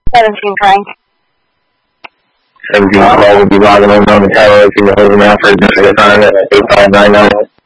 17 Frank. 17 call will be logging in on the tower. If you hold now for just a time at 8599.